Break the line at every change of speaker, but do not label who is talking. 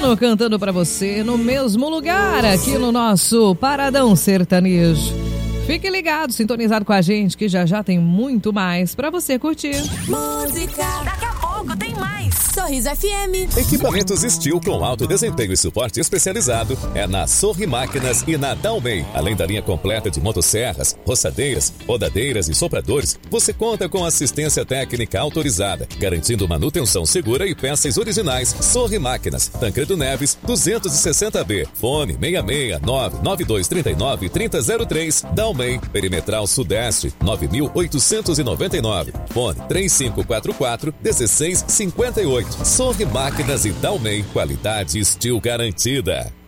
Caetano cantando pra você no mesmo lugar, aqui no nosso Paradão Sertanejo. Fique ligado, sintonizado com a gente, que já já tem muito mais pra você curtir.
Música, daqui a pouco tem mais. Sorriso FM.
Equipamentos Steel com alto desempenho e suporte especializado é na Sorri Máquinas e na Dalmei. Além da linha completa de motosserras, roçadeiras, rodadeiras e sopradores, você conta com assistência técnica autorizada, garantindo manutenção segura e peças originais. Sorri Máquinas, Tancredo Neves, 260B. Fone 669-9239-3003. Dalmei, Perimetral Sudeste, 9.899. Fone 3544-1658. Sorri Máquinas e Dalmei, qualidade Steel garantida.